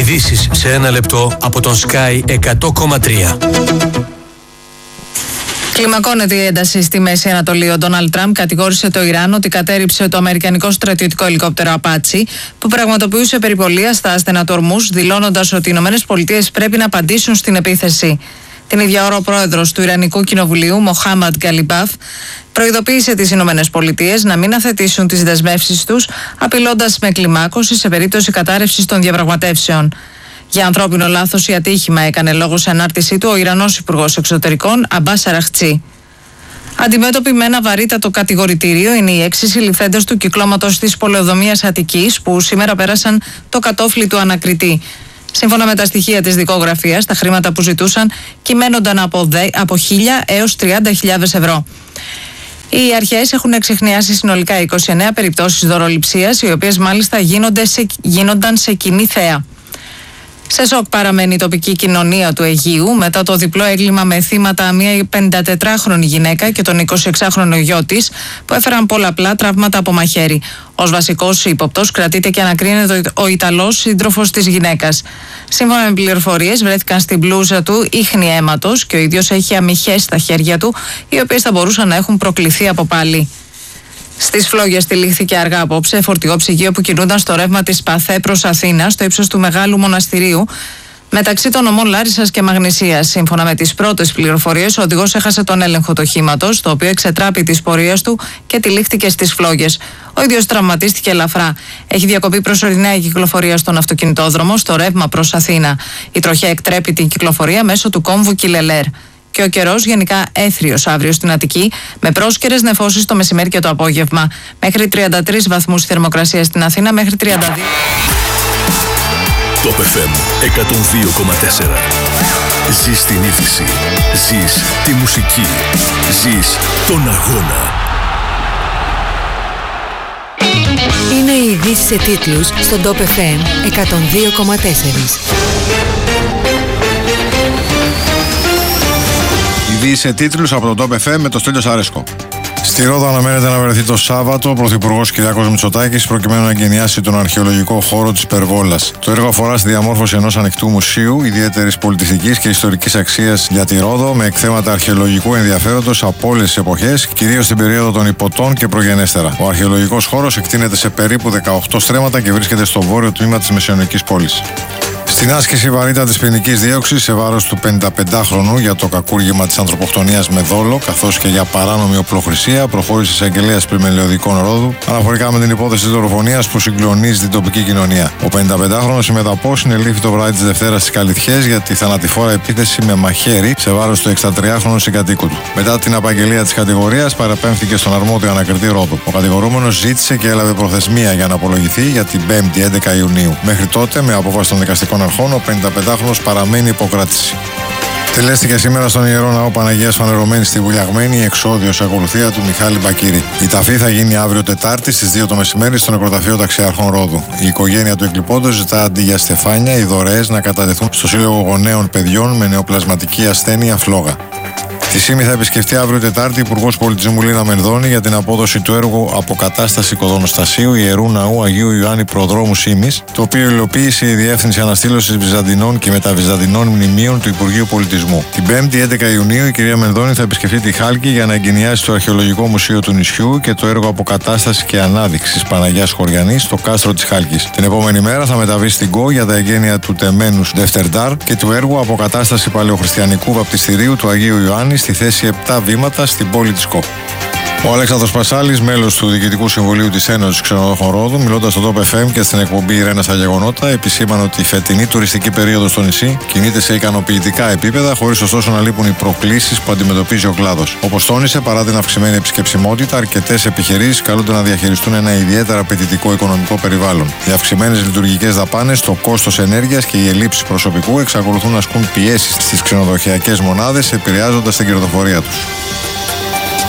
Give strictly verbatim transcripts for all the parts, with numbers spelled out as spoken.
Ειδήσεις σε ένα λεπτό από τον Sky εκατό κόμμα τρία. Κλιμακώνεται η ένταση στη Μέση Ανατολή. Ο Ντόναλντ Τραμπ κατηγόρησε το Ιράν ότι κατέρριψε το αμερικανικό στρατιωτικό ελικόπτερο Apache που πραγματοποιούσε περιπολία στα άστενα του Ορμούζ, δηλώνοντας ότι οι ΗΠΑ πρέπει να απαντήσουν στην επίθεση. Την ίδια ώρα, ο πρόεδρος του Ιρανικού Κοινοβουλίου, Μοχάμαντ Γκαλιμπάφ, προειδοποίησε τις ΗΠΑ να μην αθετήσουν τις δεσμεύσεις τους, απειλώντας με κλιμάκωση σε περίπτωση κατάρρευσης των διαπραγματεύσεων. Για ανθρώπινο λάθος ή ατύχημα έκανε λόγο σε ανάρτησή του ο Ιρανός Υπουργός Εξωτερικών Αμπάς Αραχτσί. Αντιμέτωποι με ένα βαρύτατο κατηγορητήριο είναι οι έξι συλληφθέντες του κυκλώματος της πολεοδομίας Αττικής που σήμερα πέρασαν το κατόφλι του ανακριτή. Σύμφωνα με τα στοιχεία της δικογραφίας, τα χρήματα που ζητούσαν κυμαίνονταν από, από χίλια έως τριάντα χιλιάδες ευρώ. Οι αρχές έχουν εξιχνιάσει συνολικά είκοσι εννέα περιπτώσεις δωροληψίας, οι οποίες μάλιστα γίνονται σε, γίνονταν σε κοινή θέα. Σε σοκ παραμένει η τοπική κοινωνία του Αιγείου μετά το διπλό έγκλημα με θύματα μια πενηντατετράχρονη γυναίκα και τον εικοσιεξάχρονο γιο της που έφεραν πολλαπλά τραύματα από μαχαίρι. Ως βασικός ύποπτος κρατείται και ανακρίνεται ο Ιταλός σύντροφος της γυναίκας. Σύμφωνα με πληροφορίες, βρέθηκαν στην μπλούζα του ίχνη αίματος και ο ίδιος έχει αμυχές στα χέρια του, οι οποίες θα μπορούσαν να έχουν προκληθεί από πάλι. Στις Φλόγες τυλίχθηκε αργά απόψε φορτηγό ψυγείο που κινούνταν στο ρεύμα της Παθέ προς Αθήνα, στο ύψος του Μεγάλου Μοναστηρίου, μεταξύ των νομών Λάρισσας και Μαγνησίας. Σύμφωνα με τις πρώτες πληροφορίες, ο οδηγός έχασε τον έλεγχο του οχήματος, το οποίο εξετράπη της πορείας του και τυλίχθηκε στις Φλόγες. Ο ίδιος τραυματίστηκε ελαφρά. Έχει διακοπεί προσωρινά η κυκλοφορία στον αυτοκινητόδρομο, στο ρεύμα προς Αθήνα. Η τροχιά εκτρέπει την κυκλοφορία μέσω του κόμβου Κιλελέρ. Και ο καιρός γενικά έθριος αύριο στην Αττική, με πρόσκαιρες νεφώσεις το μεσημέρι και το απόγευμα. Μέχρι τριάντα τρεις βαθμούς θερμοκρασία στην Αθήνα, μέχρι τριάντα δύο. Top εφ εμ εκατόν δύο κόμμα τέσσερα. Ζεις την είδηση. Ζεις τη μουσική. Ζεις τον αγώνα. Είναι οι ειδήσεις σε τίτλους στον Top εφ εμ εκατόν δύο κόμμα τέσσερα. Ειδήσεις σε τίτλους από τον Top εφ εμ με το Στέλιο Σαρέσκο. Στη Ρόδο αναμένεται να βρεθεί το Σάββατο ο Πρωθυπουργός Κυριάκος Μητσοτάκης προκειμένου να εγκαινιάσει τον αρχαιολογικό χώρο της Υπερβόλας. Το έργο αφορά στη διαμόρφωση ενός ανοιχτού μουσείου ιδιαίτερης πολιτιστικής και ιστορικής αξίας για τη Ρόδο, με εκθέματα αρχαιολογικού ενδιαφέροντος από όλες τις εποχές, κυρίως στην περίοδο των Ιππωτών και προγενέστερα. Ο αρχαιολογικός χώρος εκτείνεται σε περίπου δεκαοκτώ στρέμματα και βρίσκεται στο βόρειο τμήμα της μεσαιωνικής πόλης. Στην άσκηση βαρύτατης ποινικής δίωξης σε βάρος του πενηνταπεντάχρονου για το κακούργημα της ανθρωποκτονίας με δόλο, καθώς και για παράνομη οπλοχρησία, προχώρησε εισαγγελέας Πλημελαιωδικών Ρόδου αναφορικά με την υπόθεση της δολοφονίας που συγκλονίζει την τοπική κοινωνία. Ο πενηνταπεντάχρονος συμμεταπό συνελήφθη το βράδυ της Δευτέρας στις Καλυθιές για τη θανατηφόρα επίθεση με μαχαίρι σε βάρος του εξήντα συγκατοίκου του. Μετά την απαγγελία της κατηγορίας, παραπέμφθηκε στον αρμόδιο ανακριτή Ρόδου. Ο κατηγορούμενος ζήτησε και έλαβε προθεσμία για να απολογηθεί για την Πέμπτη έντεκα Ιουνίου. Μέχρι τότε, με απόφαση των δικαστικών αρχών, ο πενηνταπεντάχρονος παραμένει υποκράτηση. Τελέστηκε σήμερα στον Ιερό Ναό Παναγίας Φανερωμένης στη Βουλιαγμένη η εξόδιος ακολουθία του Μιχάλη Μπακύρη. Η ταφή θα γίνει αύριο Τετάρτη στις δύο το μεσημέρι στο νεκροταφείο Ταξιάρχων Ρόδου. Η οικογένεια του εκλειπώντος ζητά αντί για στεφάνια οι δωρεές να κατατεθούν στο Σύλλογο Γονέων Παιδιών με νεοπλασματική ασθένεια Φλόγα. Τη ΣΥΜΗ θα επισκεφτεί αύριο Τετάρτη Υπουργός Πολιτισμού Λίνα Μενδώνη για την απόδοση του έργου Αποκατάσταση Οικοδονοστασίου Ιερού Ναού Αγίου Ιωάννη Προδρόμου ΣΥΜΗΣ, το οποίο υλοποίησε η Διεύθυνση Αναστήλωσης Βυζαντινών και Μεταβυζαντινών Μνημείων του Υπουργείου Πολιτισμού. Την Πέμπτη έντεκα Ιουνίου η κυρία Μενδώνη θα επισκεφτεί τη Χάλκη για να εγκαινιάσει το Αρχαιολογικό Μουσείο του νησιού και το έργο Αποκατάσταση και Ανάδειξη Παναγιάς Χωριανής στο κάστρο της Χάλκης. Την επόμενη μέρα θα μεταβεί στην ΚΟ για τα εγγένεια του τεμένους Δευτερντάρ και του έργου Αποκατάσταση Παλαιοχριστιανικού Βαπτιστηρίου του Αγίου Ιωάννη στη θέση επτά βήματα στην πόλη της ΚΟ. Ο Αλέξανδρος Πασάλης, μέλος του Διοικητικού Συμβουλίου της Ένωσης Ξενοδόχων Ρόδου, μιλώντας στο Top εφ εμ και στην εκπομπή Ιρένα στα Γεγονότα, επισήμανε ότι η φετινή τουριστική περίοδος στο νησί κινείται σε ικανοποιητικά επίπεδα, χωρίς ωστόσο να λείπουν οι προκλήσεις που αντιμετωπίζει ο κλάδος. Όπως τόνισε, παρά την αυξημένη επισκεψιμότητα, αρκετές επιχειρήσεις καλούνται να διαχειριστούν ένα ιδιαίτερα απαιτητικό οικονομικό περιβάλλον. Οι αυξημένες λειτουργικές δαπάνες, το κόστος ενέργειας και η ελλείψη προσωπικού εξακολουθούν να ασκούν πιέσεις στις ξενοδοχειακές μονάδες, επηρεάζοντας την κερδοφορία τους.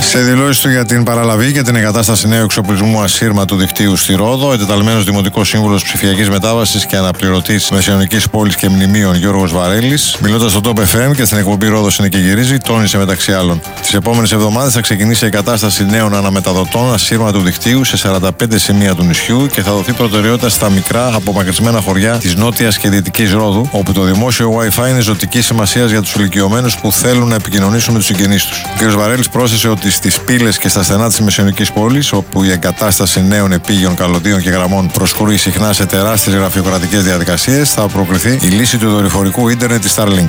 Σε δηλώσεις του για την παραλαβή και την εγκατάσταση νέου εξοπλισμού ασύρματου δικτύου στη Ρόδο, εντεταλμένος Δημοτικός Σύμβουλος Ψηφιακής Μετάβασης και αναπληρωτής Μεσαιωνικής Πόλης και Μνημείων Γιώργος Βαρέλης, μιλώντας στο Top εφ εμ και στην εκπομπή Ρόδος είναι και γυρίζει, τόνισε μεταξύ άλλων: τις επόμενες εβδομάδες θα ξεκινήσει η εγκατάσταση νέων αναμεταδοτών ασύρματου δικτύου σε σαράντα πέντε σημεία του νησιού και θα δοθεί προτεραιότητα στα μικρά απομακρυσμένα χωριά της νότιας και δυτικής Ρόδου, όπου το δημόσιο Wi-Fi είναι ζωτική σημασία για τους ηλικιωμένους που θέλουν να επικοινωνήσουν με τους συγγενείς τους. Ο κ. Βαρέλης πρόσθεσε ότι στις πύλες και στα στενά της Μεσαιωνικής Πόλης, όπου η εγκατάσταση νέων επίγειων καλωδίων και γραμμών προσκρούει συχνά σε τεράστιες γραφειοκρατικές διαδικασίες, θα προκριθεί η λύση του δορυφορικού ίντερνετ της Starlink.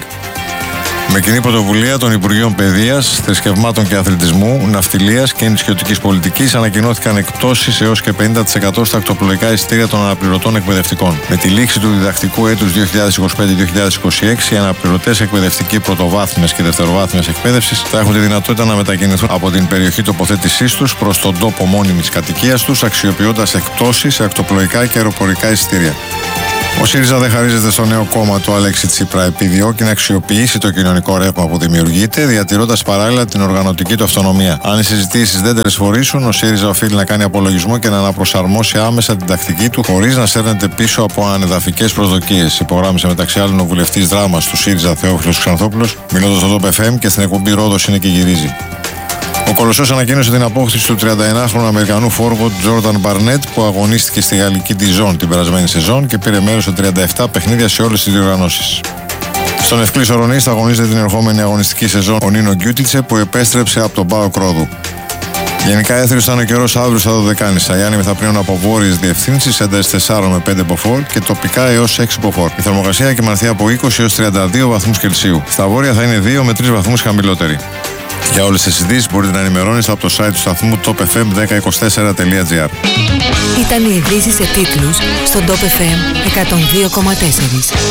Με κοινή πρωτοβουλία των Υπουργείων Παιδείας, Θρησκευμάτων και Αθλητισμού, Ναυτιλίας και Νησιωτικής Πολιτικής ανακοινώθηκαν εκπτώσεις έως και πενήντα τοις εκατό στα ακτοπλοϊκά εισιτήρια των αναπληρωτών εκπαιδευτικών. Με τη λήξη του διδακτικού έτους δύο χιλιάδες είκοσι πέντε δύο χιλιάδες είκοσι έξι, οι αναπληρωτές εκπαιδευτικοί πρωτοβάθμιας και δευτεροβάθμιας εκπαίδευσης θα έχουν τη δυνατότητα να μετακινηθούν από την περιοχή τοποθέτησής τους προς τον τόπο μόνιμης κατοικίας τους, αξιοποιώντας εκπτώσεις σε ακτοπλοϊκά και αεροπορικά εισιτήρια. Ο ΣΥΡΙΖΑ δεν χαρίζεται στο νέο κόμμα του Αλέξη Τσίπρα. Επιδιώκει να αξιοποιήσει το κοινωνικό ρεύμα που δημιουργείται, διατηρώντας παράλληλα την οργανωτική του αυτονομία. Αν οι συζητήσεις δεν τελεσφορήσουν, ο ΣΥΡΙΖΑ οφείλει να κάνει απολογισμό και να αναπροσαρμόσει άμεσα την τακτική του, χωρίς να σέρνεται πίσω από ανεδαφικές προσδοκίες. Υπογράμμισε μεταξύ άλλων ο βουλευτής δράμας του ΣΥΡΙΖΑ Θεόφιλος Ξανθόπουλος, μιλώντας στο Top εφ εμ και στην εκπομπή Ρόδος είναι και γυρίζει. Ο Κολοσσός ανακοίνωσε την απόκτηση του τριανταενάχρονου Αμερικανού φόρβαρντ Τζόρνταν Μπαρνέτ, που αγωνίστηκε στη γαλλική Dijon την περασμένη σεζόν και πήρε μέρος σε τριάντα επτά παιχνίδια σε όλες τις διοργανώσεις. Στον Ευκλή Ορονής θα αγωνίζεται την ερχόμενη αγωνιστική σεζόν ο Νίνο Γκιούτιτσε, που επέστρεψε από τον ΠΑΟΚ Ρόδου. Γενικά έθριος θα είναι ο καιρός αύριο στα Δωδεκάνησα. Οι άνεμοι θα πλέουν από βόρειες διευθύνσεις, ένταση τεσσάρων με πέντε μποφόρ και τοπικά έως έξι μποφόρ. Η θερμοκρασία κοιμανθεί από είκοσι έως τριάντα δύο βαθμούς Κελσίου. Στα βόρεια θα είναι δύο με τρεις βαθμούς χαμηλότερη. Για όλες τις ειδήσεις μπορείτε να ενημερώνεστε από το site του σταθμού top f m ένα μηδέν δύο τέσσερα τελεία gr. Ήταν οι ειδήσεις σε τίτλους στο Top εφ εμ εκατόν δύο κόμμα τέσσερα.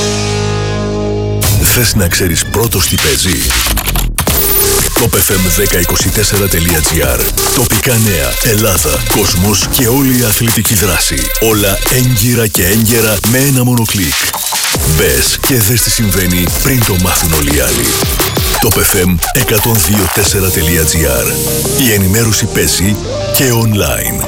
Θες να ξέρεις πρώτος τι παίζει? top f m ένα μηδέν δύο τέσσερα τελεία gr. Τοπικά νέα, Ελλάδα, κόσμος και όλη η αθλητική δράση. Όλα έγκυρα και έγκαιρα με ένα μόνο κλικ. Μπες και δες τι συμβαίνει πριν το μάθουν όλοι οι άλλοι. top εφ εμ εκατόν δύο τέσσερα τελεία gr. Η ενημέρωση παίζει και online.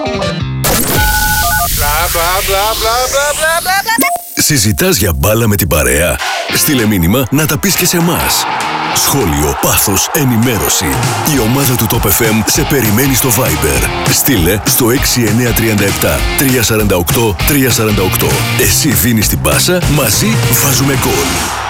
Συζητάς για μπάλα με την παρέα? Στείλε μήνυμα να τα πεις και σε εμάς. Σχόλιο, πάθος, ενημέρωση. Η ομάδα του Top εφ εμ σε περιμένει στο Viber. Στείλε στο έξι εννιά τρία επτά τρία τέσσερα οκτώ τρία τέσσερα οκτώ. Εσύ δίνεις την πάσα, μαζί βάζουμε γκολ.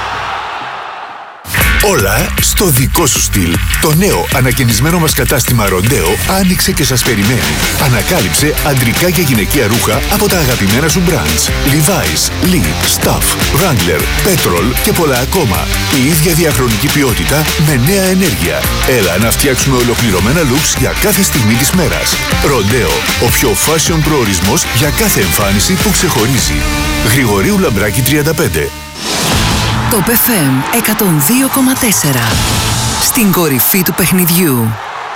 Όλα στο δικό σου στυλ. Το νέο ανακαινισμένο μας κατάστημα Ροντέο άνοιξε και σας περιμένει. Ανακάλυψε αντρικά και γυναικεία ρούχα από τα αγαπημένα σου brands. Levi's, Lee, Stuff, Wrangler, Petrol και πολλά ακόμα. Η ίδια διαχρονική ποιότητα με νέα ενέργεια. Έλα να φτιάξουμε ολοκληρωμένα looks για κάθε στιγμή της μέρας. Ροντέο, ο πιο fashion προορισμός για κάθε εμφάνιση που ξεχωρίζει. Γρηγορίου Λαμπράκη τριάντα πέντε. Top εφ εμ εκατόν δύο κόμμα τέσσερα. Στην κορυφή του παιχνιδιού.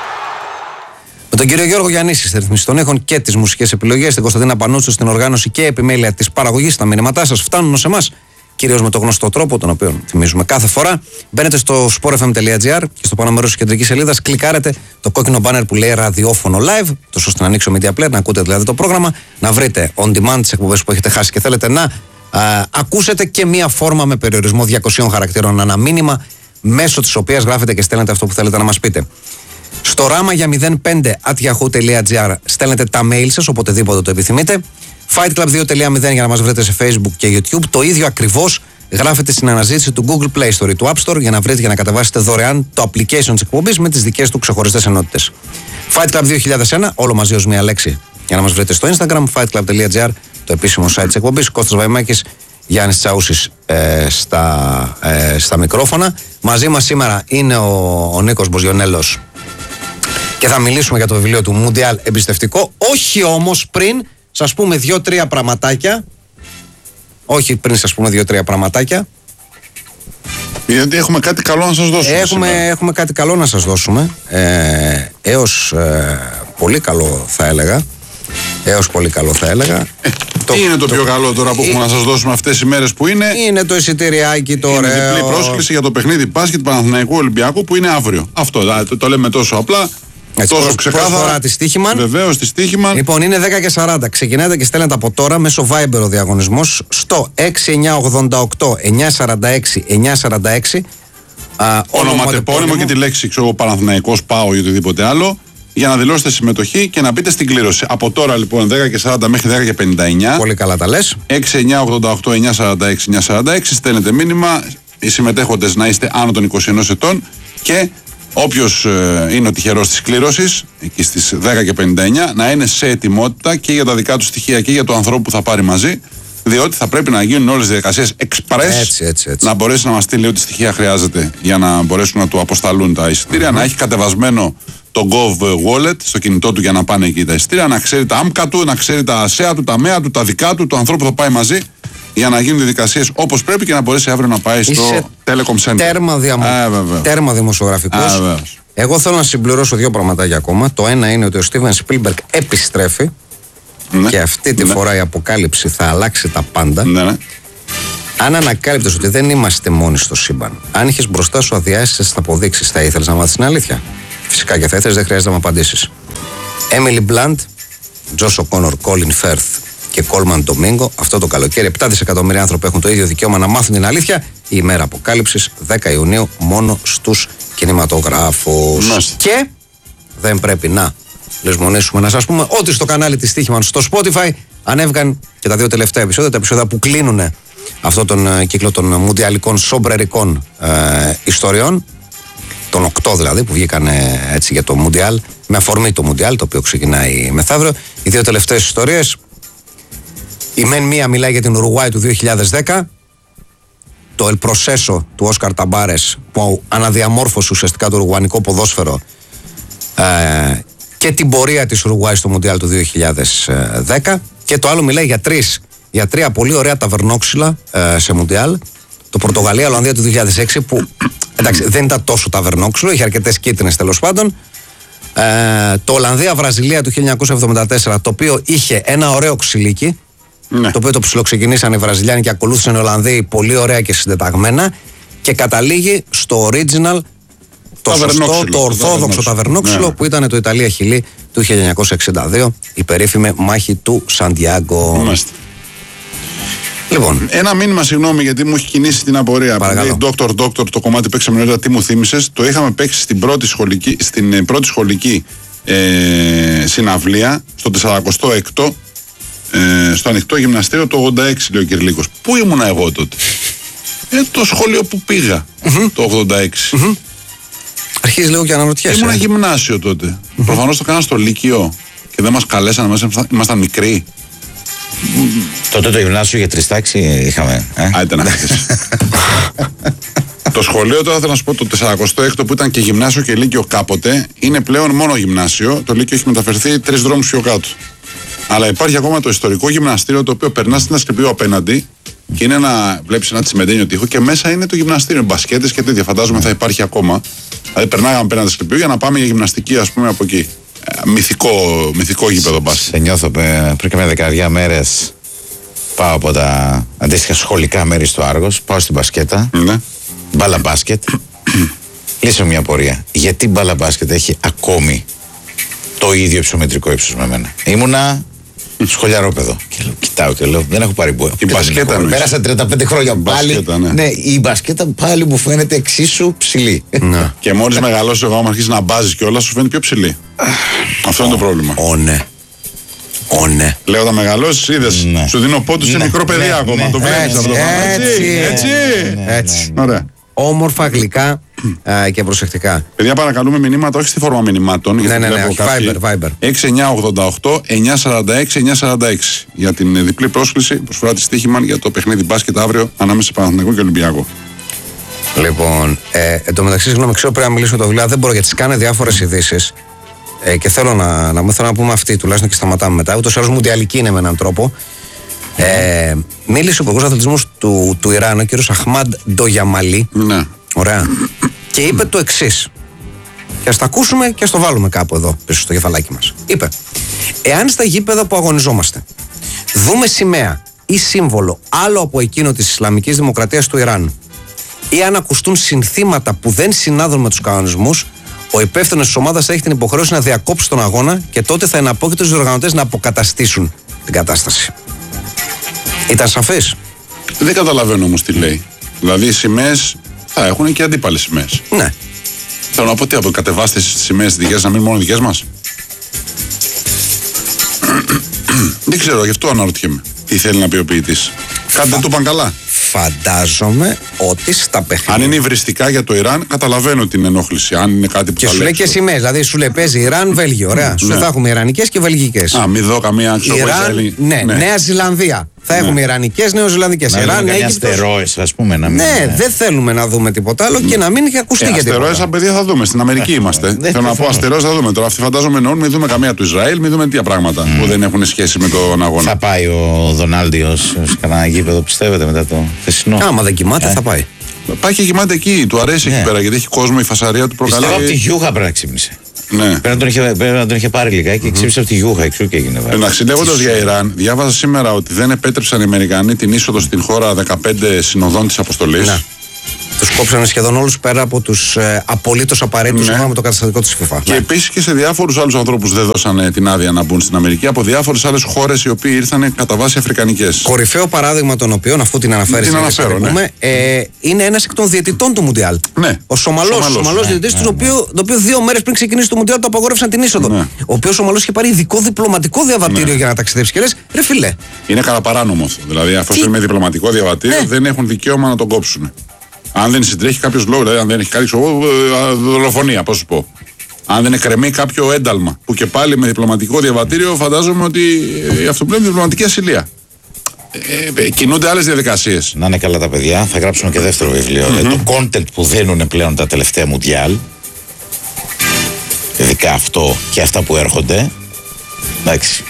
Με τον κύριο Γιώργο Γιαννίση στη ρυθμίση των ήχων και τις μουσικές επιλογές, την Κωνσταντίνα Πανούτσου στην οργάνωση και επιμέλεια της παραγωγής. Τα μηνύματά σας φτάνουν σε εμάς, κυρίως με το γνωστό τρόπο, τον οποίο θυμίζουμε κάθε φορά. Μπαίνετε στο sport f m τελεία gr και στο πάνω μέρος της κεντρικής σελίδας κλικάρετε το κόκκινο banner που λέει ραδιόφωνο live, τόσο ώστε να ανοίξει ο Media Player, να ακούτε δηλαδή το πρόγραμμα, να βρείτε on demand τις εκπομπές που έχετε χάσει και θέλετε να Uh, ακούσετε και μία φόρμα με περιορισμό διακοσίων χαρακτήρων ανά μήνυμα, μέσω της οποίας γράφετε και στέλνετε αυτό που θέλετε να μας πείτε. Στο ράμα για μηδέν πέντε at yahoo τελεία gr στέλνετε τα mail σας οποτεδήποτε το επιθυμείτε. fightclub δύο τελεία μηδέν για να μας βρείτε σε Facebook και YouTube. Το ίδιο ακριβώς γράφετε στην αναζήτηση του Google Play Store ή του App Store για να βρείτε και να κατεβάσετε δωρεάν το application της εκπομπής με τις δικές του ξεχωριστές ενότητες. fightclub δύο χιλιάδες ένα, όλο μαζί ως μία λέξη, για να μας βρείτε στο Instagram, fightclub τελεία gr, το επίσημο site της εκπομπής. Κώστας Βαϊμάκης, Γιάννης Τσαούσης ε, στα, ε, στα μικρόφωνα. Μαζί μας σήμερα είναι ο, ο Νίκος Μποζιονέλος και θα μιλήσουμε για το βιβλίο του Μουντιάλ εμπιστευτικό. Όχι όμως πριν σας πούμε δύο-τρία πραγματάκια. Όχι πριν σας πούμε δύο-τρία πραγματάκια. Γιατί έχουμε κάτι καλό να σας δώσουμε. Έχουμε, έχουμε κάτι καλό να σας δώσουμε. Ε, έως ε, πολύ καλό θα έλεγα. Έως πολύ καλό θα έλεγα. Ε, το, τι είναι το, το πιο καλό τώρα που ε, έχουμε να σας δώσουμε αυτές οι μέρες που είναι? Είναι το εισιτηριάκι το ωραίο. Είναι διπλή πρόσκληση για το παιχνίδι μπάσκετ Παναθηναϊκού Ολυμπιακού που είναι αύριο. Αυτό το, το λέμε τόσο απλά. Έτσι, τόσο προς- ξεκάθαρα. προσφορά της Στίχημαν. Βεβαίως, τη Στίχημαν. Λοιπόν, είναι δέκα και σαράντα. Ξεκινάτε και στέλνετε από τώρα μέσω Viber ο διαγωνισμός στο έξι εννιά ογδόντα οκτώ εννιά σαράντα έξι εννιά σαράντα έξι. Ονοματεπώνυμο και τη λέξη ξέρω, Παναθηναϊκός πάω ή οτιδήποτε άλλο. Για να δηλώσετε συμμετοχή και να μπείτε στην κλήρωση. Από τώρα λοιπόν δέκα και σαράντα μέχρι δέκα και πενήντα εννιά. Πολύ καλά τα λες. έξι εννιά ογδόντα οκτώ εννιά σαράντα έξι εννιά σαράντα έξι. Στέλνετε μήνυμα. Οι συμμετέχοντες να είστε άνω των είκοσι ενός ετών. Και όποιος ε, είναι ο τυχερός της κλήρωσης, εκεί στις δέκα και πενήντα εννιά, να είναι σε ετοιμότητα και για τα δικά του στοιχεία και για το ανθρώπου που θα πάρει μαζί. Διότι θα πρέπει να γίνουν όλες οι διαδικασίες express. Έτσι, έτσι, έτσι. Να μπορέσει να μας στείλει ό,τι στοιχεία χρειάζεται για να μπορέσουν να του αποσταλούν τα εισιτήρια. Mm-hmm. Να έχει κατεβασμένο το Gov Wallet στο κινητό του για να πάνε εκεί τα εισιτήρια. Να ξέρει τα άμκα του, να ξέρει τα ΑΣΕΑ του, τα ΜΕΑ του, τα δικά του, το ανθρώπου που θα πάει μαζί. Για να γίνουν διαδικασίες όπως πρέπει και να μπορέσει αύριο να πάει στο Είσαι Telecom Center. Τέρμα, διαμο... ε, τέρμα δημοσιογραφικός. Ε, Εγώ θέλω να συμπληρώσω δύο πραγματάκια ακόμα. Το ένα είναι ότι ο Στίβεν Σπίλμπεργκ επιστρέφει. Ναι. Και αυτή τη ναι. φορά η αποκάλυψη θα αλλάξει τα πάντα. Ναι, ναι. Αν ανακάλυπτες ότι δεν είμαστε μόνοι στο σύμπαν, αν είχες μπροστά σου αδιάστατες αποδείξεις, θα ήθελες να μάθεις την αλήθεια? Φυσικά και θα ήθελες, δεν χρειάζεται να μου απαντήσεις. Έμιλι Μπλαντ, Τζόσο Κόνορ, Κόλιν Φέρθ και Κόλμαν Ντομίνγκο, αυτό το καλοκαίρι επτά δισεκατομμύρια άνθρωποι έχουν το ίδιο δικαίωμα να μάθουν την αλήθεια. Η ημέρα αποκάλυψης δέκα Ιουνίου μόνο στους κινηματογράφους. Μάλιστα. Και δεν πρέπει να λησμονήσουμε να σας πούμε ότι στο κανάλι της Στίχημαν στο Spotify ανέβηκαν και τα δύο τελευταία επεισόδια, τα επεισόδια που κλείνουν αυτό τον uh, κύκλο των μουντιαλικών σομπρερικών uh, ιστοριών, των οκτώ δηλαδή που βγήκαν uh, έτσι για το Μουντιάλ, με αφορμή το Μουντιάλ το οποίο ξεκινάει μεθαύριο. Οι δύο τελευταίες ιστορίες, η μεν μία μιλάει για την Ουρουγουάη του δύο χιλιάδες δέκα, το El Proceso του Όσκαρ Ταμπάρες που αναδιαμόρφωσε ουσιαστικά το ουρουγουανικό ποδόσφαιρο uh, και την πορεία της Ουρουγουάης στο Μουντιάλ του δύο χιλιάδες δέκα, και το άλλο μιλάει για, τρεις, για τρία πολύ ωραία ταβερνόξυλα ε, σε Μουντιάλ. Το Πορτογαλία-Ολλανδία του δύο χιλιάδες έξι που εντάξει, δεν ήταν τόσο ταβερνόξυλο, είχε αρκετές κίτρινες τέλος πάντων. Ε, το Ολλανδία-Βραζιλία του χίλια εννιακόσια εβδομήντα τέσσερα, το οποίο είχε ένα ωραίο ξυλίκι, ναι. Το οποίο το ψιλοξεκινήσαν οι Βραζιλιάνοι και ακολούθησαν οι Ολλανδοί πολύ ωραία και συντεταγμένα, και καταλήγει στο original, το σωστό, το ορθόδοξο ταβερνόξυλο, ναι, που ήταν το Ιταλία-Χιλή του χίλια εννιακόσια εξήντα δύο, η περίφημη μάχη του Σαντιάγκο. Μάλιστα. Λοιπόν. Ένα μήνυμα, συγγνώμη, γιατί μου έχει κινήσει την απορία. Παρακαλώ. Doctor, Doctor, το κομμάτι παίξαμε νωρίτερα, τι μου θύμισες. Το είχαμε παίξει στην πρώτη σχολική, στην πρώτη σχολική ε, συναυλία, στο τεσσαρακοστό έκτο, ε, στο ανοιχτό γυμναστήριο του ογδόντα έξι, λέει ο Κυρλίκος. Πού ήμουνα εγώ τότε? Ε, το σχολείο που πήγα, mm-hmm. το ογδόντα έξι. Mm-hmm. Αρχίζει λίγο και αναρωτιέσαι. Ήμουνα γυμνάσιο τότε. Mm-hmm. Προφανώς το κάνα στο Λύκειο και δεν μας καλέσανε μέσα, ήμασταν μικροί. Τότε το γυμνάσιο για τριστάξη είχαμε. Ε? Α, ήταν άχθες. Το σχολείο τώρα θέλω να σου πω, το τεσσαρακοστό έκτο που ήταν και γυμνάσιο και λύκειο κάποτε, είναι πλέον μόνο γυμνάσιο. Το λύκειο έχει μεταφερθεί τρεις δρόμους πιο κάτω. Αλλά υπάρχει ακόμα το ιστορικό γυμναστήριο, το οποίο περνά στην Ασκληπίου απέναντι και είναι ένα, βλέπεις ένα τσιμεντένιο τοίχο και μέσα είναι το γυμναστήριο. Μπασκέτες και τέτοια. Φαντάζομαι θα υπάρχει ακόμα. Δηλαδή περνάγαμε απέναντι στην Ασκληπίου για να πάμε για γυμναστική, ας πούμε, από εκεί. Μυθικό, μυθικό γήπεδο μπάσκετ. Σε νιώθω πριν και μια δεκαετία μέρες. Πάω από τα αντίστοιχα σχολικά μέρη στο Άργος, πάω στην μπασκέτα. Ναι. Μπάλα μπάσκετ. Λύσω μια πορεία. Γιατί μπάλα μπάσκετ έχει ακόμη το ίδιο υψομετρικό ύψος με μένα? Ήμουνα σχολιαρόπεδο. Και λέω, κοιτάω και λέω, δεν έχω πάρει μπόια. Η μπασκέτα. Πέρασα τριάντα πέντε χρόνια πάλι. Μπασκέτα, ναι. Ναι, η μπασκέτα πάλι μου φαίνεται εξίσου ψηλή. Ναι. Και μόλις μεγαλώσει εγώ, άμα αρχίσει να μπάζεις και όλα, σου φαίνεται πιο ψηλή. Αυτό είναι το πρόβλημα. Ω, ναι. Ω, ναι. Λέω, όταν μεγαλώσεις, είδες, ναι. Σου δίνω πόντους σε μικρό παιδί ακόμα. Το βλέπεις αυτό. Έτσι. Έτσι. Έτσι. Ωραία. Όμορφα, γλυκά α, και προσεκτικά. Παιδιά, παρακαλούμε μηνύματα, όχι στη φόρμα μηνυμάτων. Ναι, ναι, ναι, όχι, Viber, Viber. έξι εννιά ογδόντα οκτώ εννιά σαράντα έξι εννιά σαράντα έξι για την διπλή πρόσκληση, προσφορά της Στίχημαν για το παιχνίδι μπάσκετ αύριο ανάμεσα σε Παναθηναϊκό και Ολυμπιακό. Λοιπόν, ε, εν τω μεταξύ, συγγνώμη, ξέρω πρέπει να μιλήσω το δουλειά, δεν μπορώ γιατί σκάνε διάφορες ειδήσεις ε, και θέλω να, να, θέλω να πούμε αυτή, τουλάχιστον και σταματάμε μετά. Ούτως ή άλλως μουντιαλική είναι με έναν τρόπο. Ε, μίλησε ο υπουργός αθλητισμού του, του Ιράν, ο κύριος Αχμάντ Ντογιαμαλή. Ναι. Ωραία. Και είπε το εξής. Και ας τα ακούσουμε και ας το βάλουμε κάπου εδώ πίσω στο κεφαλάκι μας. Είπε, εάν στα γήπεδα που αγωνιζόμαστε δούμε σημαία ή σύμβολο άλλο από εκείνο της Ισλαμικής Δημοκρατίας του Ιράν, ή αν ακουστούν συνθήματα που δεν συνάδουν με τους κανονισμούς, Ο υπεύθυνος της ομάδας θα έχει την υποχρέωση να διακόψει τον αγώνα και τότε θα εναπόκειται στους οργανωτές να αποκαταστήσουν την κατάσταση. Ήταν σαφές? Δεν καταλαβαίνω όμως τι λέει. Δηλαδή οι σημαίες θα έχουν και αντίπαλες σημαίες. Ναι. Θέλω να πω τι, αποκατεβάστε στις σημαίες δικές να μείνουν μόνο δικές μας. Δεν ξέρω, γι' αυτό αναρωτιέμαι. Τι θέλει να πει ο ποιητής. Κάτι δεν το είπαν καλά. Φαντάζομαι ότι στα παιχνίδια. Αν είναι υβριστικά για το Ιράν, καταλαβαίνω την ενόχληση. Αν είναι κάτι που και θα σου λέει λέξω. και σημαίες. Δηλαδή σου λέει παίζει Ιράν, Βέλγιο. Ωραία. Σου λέει θα έχουμε Ιρανικές και Βελγικές. Α, μην δω καμία ξέρω Ιράν, ναι, ναι. Νέα Ζηλανδία. Θα έχουμε Ιρανικές, Νεοζηλανδικές. Ιράν, αστερόες, ας πούμε. Να μην ναι, είναι. δεν θέλουμε να δούμε τίποτα άλλο και να μην έχει ακουστεί ε, για τίποτα. Αστερόες, σαν παιδιά θα δούμε. Στην Αμερική είμαστε. Θέλω να πω αστερόες θα δούμε. Τώρα αυτοί φαντάζομαι εννοούν μην δούμε καμία του Ισραήλ, μην δούμε τέτοια πράγματα που δεν έχουν σχέση με τον αγώνα. Θα πάει ο Δονάλντιος σε κανένα γήπεδο, πιστεύετε, μετά το χθεσινό? Άμα δεν κοιμάται, θα πάει. Πάει και κοιμάται εκεί, του αρέσει εκεί πέρα γιατί έχει κόσμο, η φασαρία του προκαλεί. Πιστεύω από τη Γιούχα πρέπει να ξύπνησε. Ναι. Πρέπει να τον είχε, πρέπει να τον είχε πάρει λιγάκι και ξύπνησε από τη Γιούχα, εξού και έγινε. Εντάξει, λέγοντας για Ιράν, διάβαζα σήμερα ότι δεν επέτρεψαν οι Αμερικανοί την είσοδο στην χώρα δεκαπέντε συνοδών της αποστολής. Ναι. Τους κόψανε σχεδόν όλους πέρα από τους ε, απολύτως απαραίτητους Ναι. με το καταστατικό της FIFA. Και Ναι. επίσης και σε διάφορους άλλους ανθρώπους δεν δώσανε την άδεια να μπουν στην Αμερική από διάφορες άλλες χώρες οι οποίοι ήρθαν κατά βάση αφρικανικές. Κορυφαίο παράδειγμα των οποίων, αφού την αναφέρει, Την αναφέρω, ναι. ε, είναι ένας εκ των διαιτητών του Μουντιάλ. Ναι. Ο Σομαλός, Σομαλός, Σομαλός ναι, διαιτητής, ναι, τον οποίο, το οποίο δύο μέρες πριν ξεκινήσει το Μουντιάλ του απαγόρευσαν την είσοδο. Ναι. Ο οποίος Σομαλός είχε πάρει ειδικό διπλωματικό διαβατήριο Ναι. για να ταξιδέψει. Και λες, ρε φιλέ, Είναι καταπαράνομο αυτό. Δηλαδή, αφού Τι? είναι με διπλωματικό διαβατήριο, Ναι. δεν έχουν δικαίωμα να τον κόψουν. Αν δεν συντρέχει κάποιο λόγο, δηλαδή αν δεν έχει κάνει ξέρω, δολοφονία, πώς σου πω. Αν δεν εκκρεμεί κάποιο ένταλμα, που και πάλι με διπλωματικό διαβατήριο φαντάζομαι ότι ε, αυτό πλέον είναι διπλωματική ασυλία. Ε, ε, κινούνται άλλες διαδικασίες. Να είναι καλά τα παιδιά, θα γράψουν και δεύτερο βιβλίο. Mm-hmm. Το content που δίνουν πλέον τα τελευταία Μουντιάλ, ειδικά αυτό και αυτά που έρχονται. Εντάξει.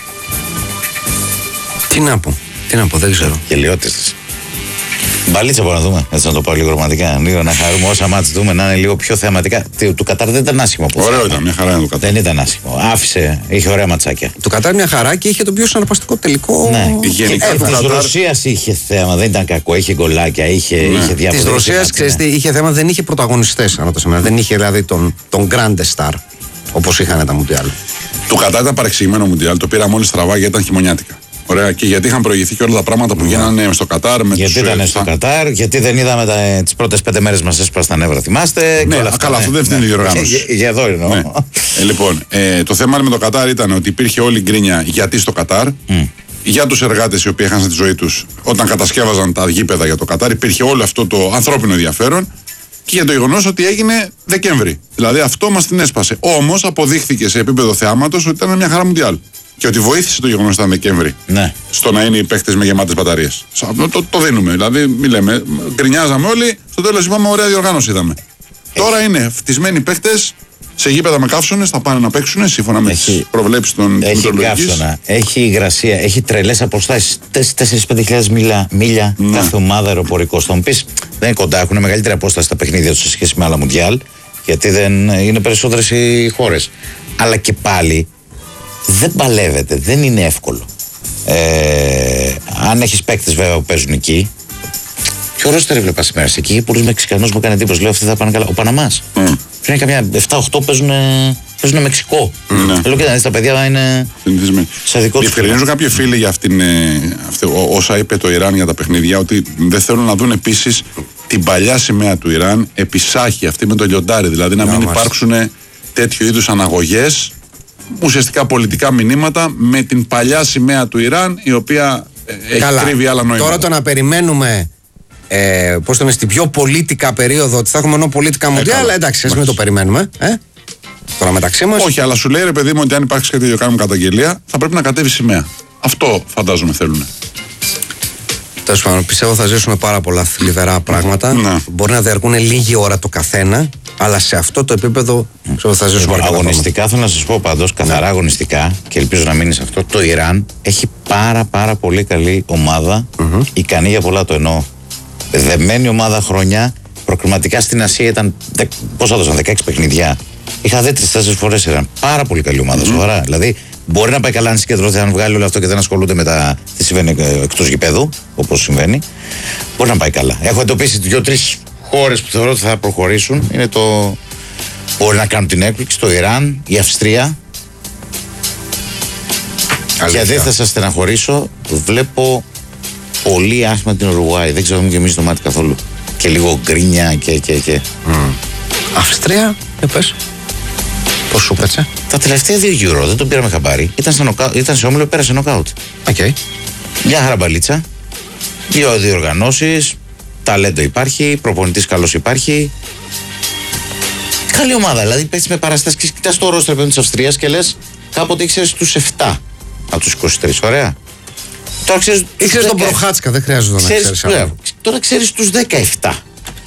τι να πω, τι να πω, δεν ξέρω. Γελιότητες. Μπαλίτσα μπορούμε να δούμε. Έτσι να το πάω λίγο ρομαντικά. Λίγο να χαρούμε όσα μάτς δούμε να είναι λίγο πιο θεαματικά. Τι, του Κατάρ δεν ήταν άσχημο. Που Ωραίο θα ήταν, μια χαρά είναι το Κατάρ. Δεν ήταν άσχημο. Άφησε, είχε ωραία ματσάκια. Το Κατάρ μια χαρά και είχε το πιο συναρπαστικό τελικό. Ναι. Γενικά Ε, το της Κατάρ- Ρωσίας είχε θέμα, δεν ήταν κακό. Είχε γκολάκια, είχε, Ναι. είχε Τη διάφορα. Ρωσία, ξέρει τι, είχε θέμα, δεν είχε πρωταγωνιστές ανά το σημείο. Δεν είχε δηλαδή τον, τον Grande Star όπως είχαν τα Μουντιάλ. Του Κατάρ ήταν παρεξηγημένο Μουντιάλ, το πήραμε όλοι στραβά γιατί ήταν χειμωνιάτικα. Ωραία, και γιατί είχαν προηγηθεί και όλα τα πράγματα που γίνανε στο Κατάρ. Με Γιατί τους, ήταν ε, στο στα- Κατάρ, γιατί δεν είδαμε τα, τις πρώτες πέντε μέρες μας έσπρασαν τα νεύρα, θυμάστε. Ναι, και όλα αυτά, καλά, αυτό δεν φταίνει η διοργάνωση. Για, για εδώ εννοώ. Ναι. Ε, λοιπόν, ε, το θέμα με το Κατάρ ήταν ότι υπήρχε όλη η γκρίνια γιατί στο Κατάρ. Mm. Για τους εργάτες οι οποίοι έχασαν τη ζωή τους όταν κατασκεύαζαν τα γήπεδα για το Κατάρ, υπήρχε όλο αυτό το ανθρώπινο ενδιαφέρον και για το γεγονός ότι έγινε Δεκέμβρη. Δηλαδή αυτό μας την έσπασε. Όμως αποδείχθηκε σε επίπεδο θεάματος ότι ήταν μια χαρά Μουντιάλ. Και ότι βοήθησε το γεγονός ότι ήταν Δεκέμβρη Ναι. στο να είναι οι παίχτες με γεμάτες μπαταρίες. Το, το, το δίνουμε. Δηλαδή, μη λέμε, γκρινιάζαμε όλοι, στο τέλος είπαμε ωραία διοργάνωση είδαμε. Τώρα είναι φτισμένοι παίχτες σε γήπεδα με καύσονες, θα πάνε να παίξουν σύμφωνα με Έχει- τις προβλέψεις των Έχει μετεωρολογικής. καύσωνα, έχει υγρασία, έχει τρελές αποστάσεις. τέσσερα με πέντε χιλιάδες μίλια, μίλια Ναι. κάθε ομάδα αεροπορικό. Θα μου πεις, δεν είναι κοντά, έχουν μεγαλύτερη απόσταση τα παιχνίδια τους σε σχέση με άλλα Μουντιάλ, γιατί δεν είναι περισσότερες οι χώρες. Αλλά και πάλι δεν παλεύεται, δεν είναι εύκολο. Ε, αν έχεις παίκτες βέβαια που παίζουν εκεί, ποιο ρόστερ έβλεπα σήμερα εκεί, είχε πολλούς Μεξικανούς που έκανε εντύπωση. Λέω αυτοί θα πάνε καλά. Ο Παναμάς. Mm. Πριν καμιά επτά οχτώ παίζουν, παίζουν Μεξικό. Ναι. Λέω και να δεις τα παιδιά είναι. Συνηθισμένοι. Σε δικό τους Διευκρινίζω κάποιοι φίλοι για αυτήν, ε, αυτή, ό, όσα είπε το Ιράν για τα παιχνίδια, ότι δεν θέλουν να δουν επίσης την παλιά σημαία του Ιράν επισάχη, αυτή με το λιοντάρι. Δηλαδή να μην μάλιστα. υπάρξουν τέτοιου είδους αναγωγές, ουσιαστικά πολιτικά μηνύματα με την παλιά σημαία του Ιράν, η οποία ε, έχει κρύβει άλλα νόηματα. Τώρα το να περιμένουμε. Ε, πώς το είναι, στην πιο πολίτικα περίοδο ότι θα έχουμε ενώ πολίτικα Μουντιάλ, καλά. εντάξει, ας μην το περιμένουμε. Ε? Τώρα μεταξύ μας. Όχι, αλλά σου λέει ρε παιδί μου ότι αν υπάρξει κάτι τέτοιο κάνουμε καταγγελία, θα πρέπει να κατέβει σημαία. Αυτό φαντάζομαι θέλουν. Τέλος πάντων, πιστεύω θα ζήσουμε πάρα πολλά θλιβερά πράγματα. Ναι. Μπορεί να διαρκούν λίγη ώρα το καθένα, αλλά σε αυτό το επίπεδο πιστεύω θα ζήσουμε αρκετά Αγωνιστικά θέλω να σας πω πάντως, καθαρά αγωνιστικά, και ελπίζω να μείνει σε αυτό, το Ιράν έχει πάρα πάρα πολύ καλή ομάδα, ικανή για πολλά, το εννοώ. Δεμένη ομάδα χρόνια, προκριματικά στην Ασία ήταν, δε, πόσα δώσαν, δεκαέξι παιχνιδιά. Είχα δει τρεις-τέσσερις φορές Ιράν. Πάρα πολύ καλή ομάδα, σοβαρά. Δηλαδή, μπορεί να πάει καλά αν συγκεντρωθεί, αν βγάλει όλο αυτό και δεν ασχολούνται με τα τι συμβαίνει ε, εκτός γηπέδου, όπως συμβαίνει. Μπορεί να πάει καλά. Έχω εντοπίσει δύο-τρεις χώρες που θεωρώ ότι θα προχωρήσουν. Είναι το, Μπορεί να κάνουν την έκπληξη το Ιράν, η Αυστρία. Αλήθεια. Και δεν θα σας στεναχωρήσω, βλέπω πολύ άσχημα την Ουρουγουάη. Δεν ξέρω αν μου γεμίζει το μάτι καθόλου. Και λίγο γκρίνια και. και, και. Mm. Αυστρία, ε, πες. Πώς σου πέτσε? Τα τελευταία δύο γύρω δεν τον πήραμε χαμπάρι. Ήταν, νοκα... Ήταν σε όμιλο, πέρασε νοκάουτ. Okay. Μια χαραμπαλίτσα. Δύο διοργανώσεις. Ταλέντο υπάρχει. Προπονητής καλός υπάρχει. Καλή ομάδα. Δηλαδή παίζει με παραστάσεις και κοιτάς το ρόστερ της Αυστρίας και λες κάποτε ήξερες τους επτά από τους είκοσι τρεις. Ωραία. Τώρα ξέρεις. Ήξερες τον Προχάτσκα, δεν χρειάζεται να ξέρεις. Τώρα ξέρεις τους δεκαεπτά.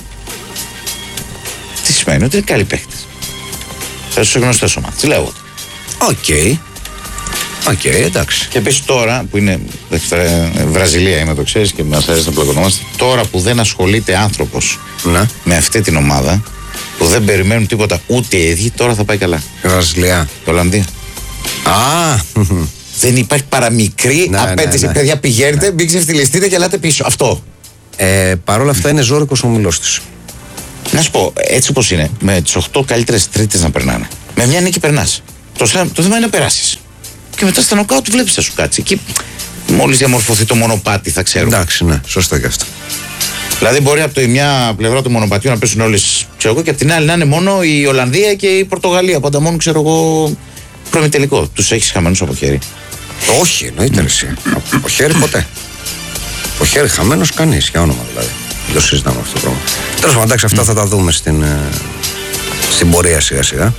Τι σημαίνει? Ότι είναι καλοί παίχτες. Θα στους γνωστές ομάδες. Τι λέω. Οκ. Οκ, εντάξει. Και επίσης τώρα που είναι. Βραζιλία είμαι, το ξέρεις και μας αρέσει να πλακωνόμαστε. Τώρα που δεν ασχολείται άνθρωπος να. με αυτή την ομάδα, που δεν περιμένουν τίποτα ούτε οι ίδιοι, τώρα θα πάει καλά. Βραζιλία. Ολλανδία. Α! Δεν υπάρχει παραμικρή ναι, απέτηση. Ναι, ναι. Παιδιά, πηγαίνετε, ναι. μην ξεφτυλιστείτε και ελάτε πίσω. Αυτό. Ε, Παρ' όλα αυτά είναι ζώρικος ο ομιλός της. Να σου πω, έτσι όπως είναι, με τις οκτώ καλύτερες τρίτες να περνάνε. Με μια νίκη περνάς. Το, το θέμα είναι να περάσεις. Και μετά στα νοκάουτ βλέπεις θα σου κάτσει. Εκεί μόλις διαμορφωθεί το μονοπάτι θα ξέρουμε. Εντάξει, ναι, σωστά και αυτό. Δηλαδή μπορεί από τη μια πλευρά του μονοπατιού να πέσουν όλες, ξέρω εγώ, και από την άλλη να είναι μόνο η Ολλανδία και η Πορτογαλία. Πάντα μόνο, ξέρω εγώ, προημιτελικό. Τους έχεις χαμένους από χέρι? Όχι, εννοείται εσύ. Από χέρι ποτέ. Από χέρι χαμένος κανείς, για όνομα δηλαδή. Δεν το συζητάμε αυτό το πράγμα. Τέλος πάντων, εντάξει, αυτά θα τα δούμε στην, στην πορεία σιγά σιγά.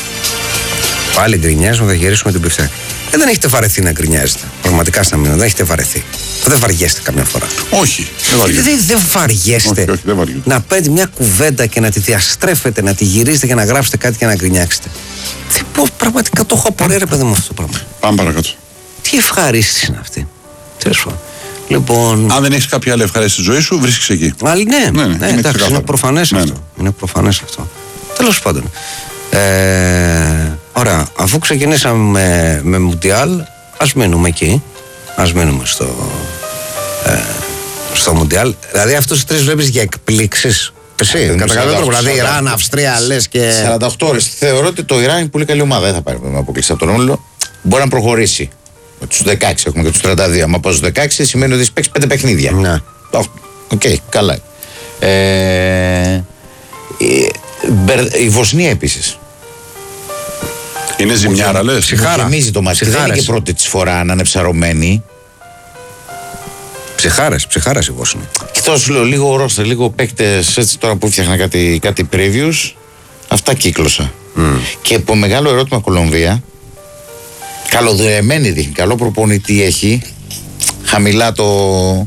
Πάλι γκρινιάζουμε, θα γυρίσουμε την πιφτέκη. Ε, δεν έχετε βαρεθεί να γκρινιάζετε. Πραγματικά στα μήνα, δεν έχετε βαρεθεί. Δεν βαριέστε καμιά φορά. Όχι, δεν βαριέστε. Δεν, δεν βαριέστε όχι, όχι, δεν βαριέστε. Να παίρνετε μια κουβέντα και να τη διαστρέφετε, να τη γυρίσετε και να γράψετε κάτι και να γκρινιάξετε. Δεν πω, πραγματικά το έχω απορρέα, ρε παιδί μου, αυτό το πράγμα. Πάμε παρακάτω. Τι ευχαρίστηση είναι αυτή. Τέλος πάντων. Λοιπόν... Αν δεν έχεις κάποια άλλη ευχαρίστηση στη ζωή σου, βρίσκεις εκεί. Άλλη, ναι, ναι, ναι, ναι, είναι, εντάξει, είναι προφανές ναι, αυτό. Ναι. Είναι προφανές αυτό. Τέλος πάντων. Ε, ωραία, αφού ξεκινήσαμε με, με Μουντιάλ, ας μείνουμε εκεί. Ας μείνουμε στο, ε, στο Μουντιάλ. Δηλαδή αυτούς τους τρεις βλέπεις για εκπλήξεις. Εσύ, κατά κάποιο τρόπο. Δηλαδή Ιράν, Αυστρία, λες και. σαράντα οκτώ ώρες. Θεωρώ ότι το Ιράν είναι πολύ καλή ομάδα. Δεν θα πάρει με αποκλείσει από τον όλο. Μπορεί να προχωρήσει. Με τους δεκαέξι έχουμε και τους τριάντα δύο. Αν πάω στους δεκαέξι σημαίνει ότι έχει παίξει πέντε παιχνίδια. Ναι. Οκ, okay, καλά. Ε, η, η Βοσνία επίσης. Είναι ζημιάρα, λες. Ψυχάρα. Γεμίζει το μάτι. Δεν είναι και πρώτη της φορά να είναι ψαρωμένη. Ψυχάρες, ψυχάρες η Βοσνία. Κοιτάξτε, λέω λίγο ρόστερ, λίγο παίκτες έτσι τώρα που φτιάχνα κάτι, κάτι previews. Αυτά κύκλωσα. Mm. Και από μεγάλο ερώτημα Κολομβία. Καλοδουλεμένη δείχνει, καλό προπονητή έχει. Χαμηλά το,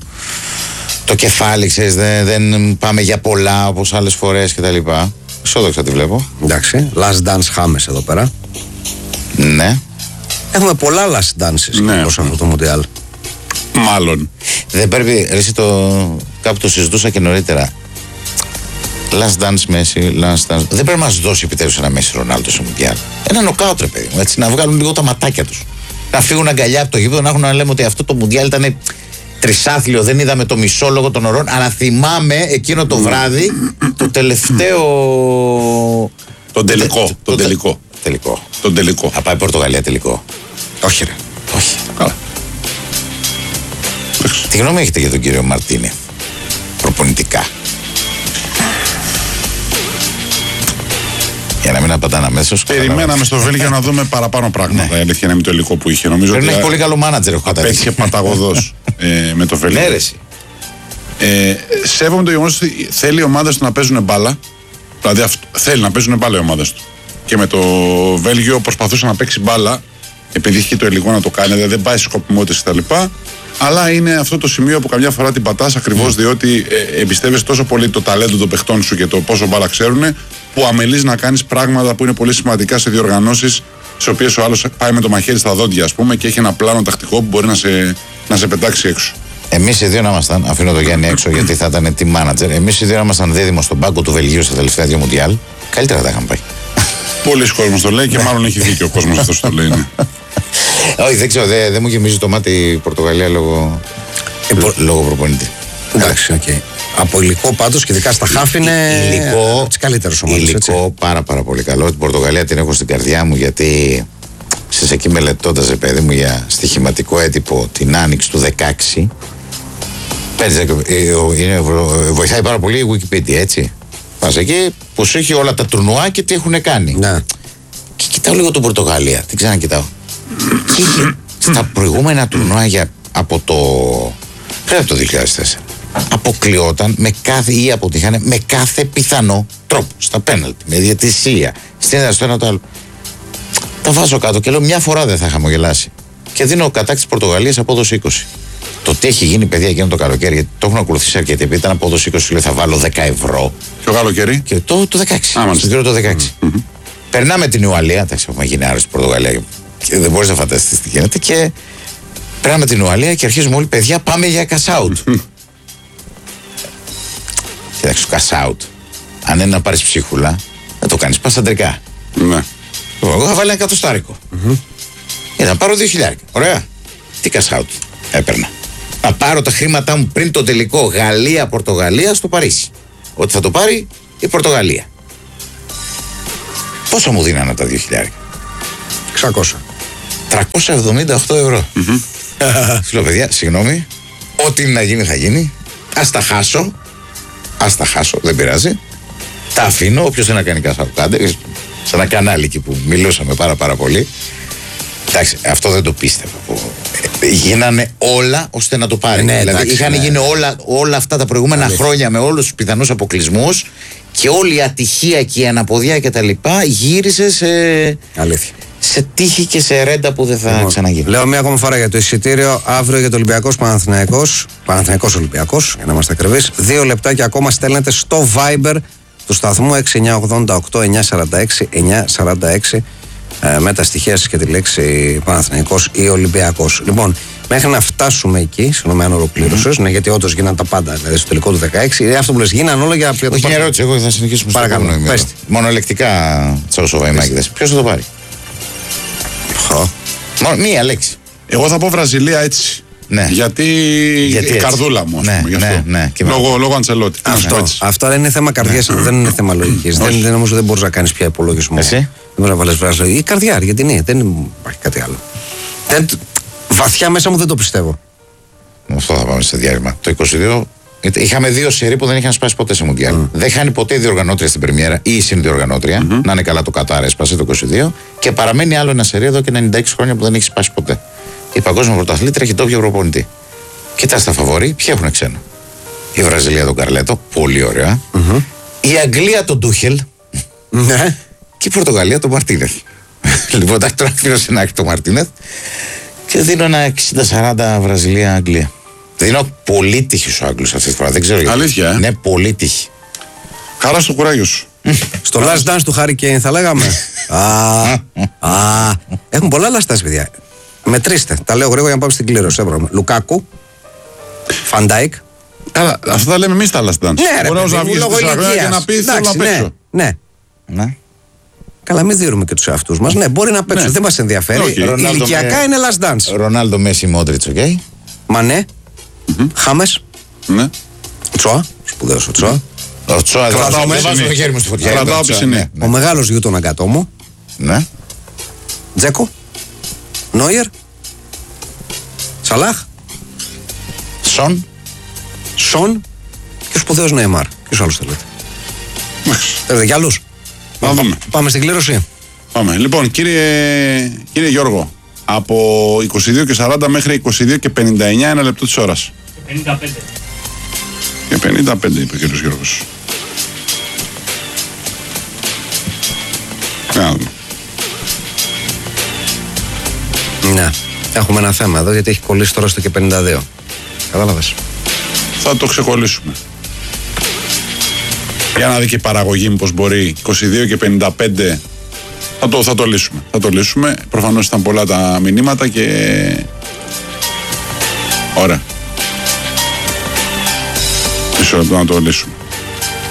το κεφάλι, ξέρεις, δεν, δεν πάμε για πολλά όπως άλλες φορές κτλ. Ισόδοξα τη βλέπω. Εντάξει, last dance χάμες εδώ πέρα. Ναι. Έχουμε πολλά last dances ναι. Όπως αυτό το Μουντιάλ. Μάλλον. Δεν πρέπει, εσύ το, κάπου το συζητούσα και νωρίτερα. Last dance Μέση, last dance. Δεν πρέπει να μας δώσει επιτέλους ένα Μέση Ρονάλντο στο Μουντιάλ. Ένα νοκάουτ, ρε παιδί μου, έτσι, να βγάλουν λίγο τα ματάκια τους. Να φύγουν αγκαλιά από το γήπεδο, να έχουν να λέμε ότι αυτό το Μουντιάλ ήταν τρισάθλιο, δεν είδαμε το μισό λόγο των ωρών. Αλλά θυμάμαι εκείνο το βράδυ το τελευταίο. Τον τελικό. Τον τελικό. Τελικό. Τον τελικό. Θα πάει Πορτογαλία τελικό. Όχι, ρε. Όχι. Καλά. Τι γνώμη έχετε για τον κύριο Μαρτίνε, προπονητικά? Για να μην απαντάνε αμέσως. Περιμέναμε στο Βέλγιο να δούμε παραπάνω πράγματα. Ναι. Η αλήθεια είναι με το υλικό που είχε. Νομίζω ότι έχει πολύ καλό μάνατζερ. Απέτυχε παταγωδός ε, με το Βέλγιο. Ε, σέβομαι το γεγονός ότι θέλει η ομάδα του να παίζουν μπάλα. Δηλαδή αυτό, θέλει να παίζουν μπάλα η ομάδα του. Και με το Βέλγιο προσπαθούσε να παίξει μπάλα, επειδή είχε το υλικό να το κάνει, δηλαδή δεν πάει στις σκοπιμότητες κτλ. Αλλά είναι αυτό το σημείο που καμιά φορά την πατάς ακριβώς mm. διότι ε, εμπιστεύεσαι τόσο πολύ το ταλέντο των παιχτών σου και το πόσο μπάλα ξέρουν, που αμελείς να κάνεις πράγματα που είναι πολύ σημαντικά σε διοργανώσεις, στις οποίες ο άλλος πάει με το μαχαίρι στα δόντια, ας πούμε, και έχει ένα πλάνο τακτικό που μπορεί να σε, να σε πετάξει έξω. Εμείς οι δύο να ήμασταν, αφήνω το Γιάννη έξω γιατί θα ήταν team manager, εμείς οι δύο να ήμασταν δίδυμο στον πάγκο του Βελγίου στα τελευταία δύο Μουντιάλ, καλύτερα τα είχαμε πάει. Πολλοί κόσμος το λέει και μάλλον έχει δίκιο ο κόσμος αυτός το λέει. Ναι. Όχι, δεν ξέρω, δεν δε μου γεμίζει το μάτι η Πορτογαλία λόγω, ε, προ... λόγω προπονητή. Εντάξει, οκ. Okay. Από υλικό πάντως και ειδικά στα χάφ είναι υλικό, από τις καλύτερες ομάδες. Υλικό έτσι. πάρα πάρα πολύ καλό. Την Πορτογαλία την έχω στην καρδιά μου γιατί στις εκεί μελετώντας, παιδί μου, για στοιχηματικό έντυπο την άνοιξη του δεκαέξι. Είναι, βοηθάει πάρα πολύ η Wikipedia, έτσι. Πας εκεί που σου έχει όλα τα τουρνουά και τι έχουν κάνει. Ναι. Και κοιτάω λίγο την Πορτογαλία, την ξανακοιτάω. Και είχε στα προηγούμενα τουρνουά για, από το. Πριν από το δύο χιλιάδες τέσσερα. Αποκλειόταν με κάθε, ή αποτύχανε με κάθε πιθανό τρόπο. Στα πέναλτι, με διαιτησία, στην ένα στο ένα το άλλο. Τα βάζω κάτω και λέω μια φορά δεν θα χαμογελάσει. Και δίνω κατά της Πορτογαλίας απόδοση είκοσι. Το τι έχει γίνει, παιδιά, εκείνο το καλοκαίρι, γιατί το έχουν ακολουθήσει αρκετοί, επειδή ήταν απόδοση είκοσι, λέει θα βάλω δέκα ευρώ. Ποιο καλοκαίρι? Και το, το δεκαέξι. Στον κύριο το δεκαέξι. Mm-hmm. Περνάμε την Ουαλία, εντάξει, έχουμε γίνει άρρωστοι στην Πορτογαλία και δεν μπορείς να φανταστείς τι γίνεται. Και περνάμε την Ουαλία και αρχίζουμε όλοι, παιδιά, πάμε για cash out. Κοιτάξτε, το cash out, αν είναι να πάρεις ψίχουλα, θα το κάνεις πασαντρικά. Ναι. Εγώ θα βάλει ένα εκατοστάρικο. Mm-hmm. Για να πάρω δύο χιλιάρικα. Ωραία. Τι cash out έπαιρνα. Να πάρω τα χρήματά μου πριν το τελικό Γαλλία-Πορτογαλία στο Παρίσι. Ότι θα το πάρει η Πορτογαλία. Πόσο μου δίνανε τα δύο χιλιάρικα? εξακόσια. τριακόσια εβδομήντα οκτώ ευρώ. Mm-hmm. Σου λέω, παιδιά, συγγνώμη, ό,τι είναι να γίνει θα γίνει. Ας τα χάσω. Ας τα χάσω, δεν πειράζει. Τα αφήνω, όποιος δεν να κάνει cash out, κάντε. Σε ένα κανάλι εκεί που μιλούσαμε πάρα πάρα πολύ. Εντάξει, αυτό δεν το πίστευα. Γίνανε όλα ώστε να το πάρει. Ναι, δηλαδή εντάξει, είχαν ναι. γίνει όλα, όλα αυτά τα προηγούμενα Αλήθεια. χρόνια με όλους τους πιθανούς αποκλεισμούς και όλη η ατυχία και η αναποδιά και τα λοιπά γύρισε σε, Αλήθεια. σε τύχη και σε ρέντα που δεν θα λοιπόν, ξαναγίνει. Λέω μία ακόμα φορά για το εισιτήριο αύριο για το Ολυμπιακός Παναθηναϊκός. Παναθηναϊκός Ολυμπιακός, για να είμαστε ακριβείς. Δύο λεπτά και ακόμα στέλνετε στο Viber του σταθμού έξι εννιά ογδόντα οκτώ εννιά σαράντα έξι εννιά σαράντα έξι ε, με τα στοιχεία σας και τη λέξη Παναθηναϊκός ή Ολυμπιακός. Λοιπόν, μέχρι να φτάσουμε εκεί, συγγνώμη αν ολοκλήρωσες, mm-hmm. ναι, γιατί όντως γίνανε τα πάντα, δηλαδή στο τελικό του δεκαέξι, αυτό που λες, γίνανε όλα για να. Όχι, μια ερώτηση, εγώ θα συνεχίσουμε στο επόμενο. Μονολεκτικά, Τσαούσο Βαϊμάκηδες. Ποιος θα το πάρει? Μόνο μία λέξη. Εγώ θα πω Βραζιλία έτσι. Ναι. Γιατί, γιατί η καρδούλα μου, ας ναι, πούμε, ναι, ναι, ναι, λόγω, λόγω Αντσελότη. Αυτό, αυτό δεν είναι θέμα καρδιάς, δεν είναι θέμα λογικής. δεν, δεν, νομίζω δεν μπορείς να κάνεις πια υπολογισμό. Εσύ? Δεν μπορείς να βάλεις Βραζιλία. Η καρδιά, Αργεντινή, δεν υπάρχει κάτι άλλο. Δεν, βαθιά μέσα μου δεν το πιστεύω. Αυτό θα πάμε σε διάρρημα. Το είκοσι δύο είχαμε δύο σερί που δεν είχαν σπάσει ποτέ σε Μουντιάλ. Mm. Δεν χάνει ποτέ η διοργανώτρια στην Πρεμιέρα ή η συνδιοργανώτρια. Mm-hmm. Να είναι καλά το Κατάρ, έσπασε το είκοσι δύο. Και παραμένει άλλο ένα σερί εδώ και ενενήντα έξι χρόνια που δεν έχει σπάσει ποτέ. Η παγκόσμια πρωταθλήτρια έχει τόπιο προπονητή. Κοιτά τα φαβορί, ποιοι έχουν ξένο? Η Βραζιλία τον Καρλέτο, πολύ ωραία. Mm-hmm. Η Αγγλία τον Ντούχελ. Ναι. Και η Πορτογαλία τον Μαρτίνεθ. Λοιπόν, εντάξει, τώρα αφήνω σε ένα άκρη τον Μαρτίνεθ και δίνω ένα εξήντα σαράντα Βραζιλία-Αγγλία. Δίνω πολύ τύχη ο Άγγλος αυτή τη φορά. Δεν ξέρω γιατί. Αλήθεια, ε? Ναι, πολύ τύχη. Χαρά στο κουράγιο σου. Στο last dance του Harry Kane θα λέγαμε. α, α, έχουν πολλά last dance, παιδιά. Μετρήστε. Τα λέω γρήγορα για να πάμε στην κλήρωση. Λουκάκου, Φαντάικ. Αυτά τα λέμε εμείς τα last dance. Ναι, ρε, μπορεί να βγει και να πει θέλω να παίξω. Ναι. Ναι. Καλά, μην δίνουμε και τους εαυτούς μας. Ναι, μπορεί να παίξουν. Ναι. Δεν μας ενδιαφέρει. Okay. Ηλικιακά με... είναι last dance. Ρονάλντο, Μέση, Μόντριτς, οκ. Μανέ. Mm-hmm. Χάμες. Ναι. Τσόα. Σπουδαίος ο Τσόα. Ο Τσόα δεν βάζω το χέρι μου στη φωτιά. Ο μεγάλος γιου τον Αγκατόμο. Ναι. Τζέκο. Νόιερ. Σαλάχ. Σον. Σον. Και ο σπουδαίος Νεϊμάρ. Ποιος άλλος θέλετε? Θέλετε κι άλλους? Πάμε. Πάμε στην κλήρωση. Πάμε. Λοιπόν, κύριε, κύριε Γιώργο, από είκοσι δύο και σαράντα μέχρι είκοσι δύο και πενήντα εννιά, ένα λεπτό της ώρας. Και πενήντα πέντε. Και πενήντα πέντε, είπε ο κύριος Γιώργος. Ναι. Έχουμε ένα θέμα εδώ γιατί έχει κολλήσει τώρα στο και πενήντα δύο. Κατάλαβες? Θα το ξεκολλήσουμε. Για να δει και η παραγωγή μου πως μπορεί. είκοσι δύο και πενήντα πέντε θα το, θα το λύσουμε. Θα το λύσουμε. Προφανώς ήταν πολλά τα μηνύματα και... Ωραία. Μισό λεπτό να το λύσουμε.